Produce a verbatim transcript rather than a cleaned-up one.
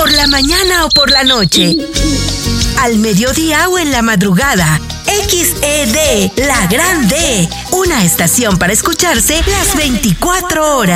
por la mañana o por la noche, al mediodía o en la madrugada. X E D, la gran D, una estación para escucharse las veinticuatro horas.